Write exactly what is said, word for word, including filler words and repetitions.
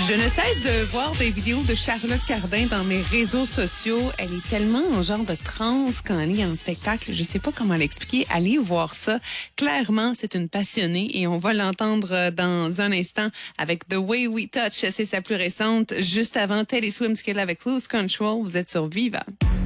Je ne cesse de voir des vidéos de Charlotte Cardin dans mes réseaux sociaux. Elle est tellement en genre de transe quand elle est en spectacle. Je sais pas comment l'expliquer. Allez voir ça. Clairement, c'est une passionnée et on va l'entendre dans un instant avec The Way We Touch. C'est sa plus récente. Juste avant Teddy Swims qu'elle avec Lose Control. Vous êtes sur Viva.